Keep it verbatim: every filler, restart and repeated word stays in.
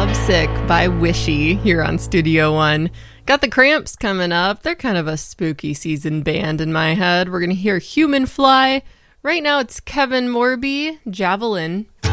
Lovesick by Wishy here on Studio One. Got the Cramps coming up. They're kind of a spooky season band in my head. We're going to hear Human Fly. Right now it's Kevin Morby, Javelin.